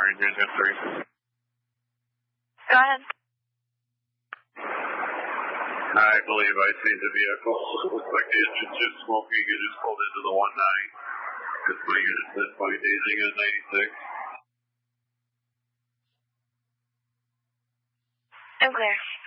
Orange, engine 3. Go ahead. I believe I see the vehicle. Looks like the engine's just smoking. It just pulled into the 1-9. It's my unit set point, dazing at 96. I'm clear.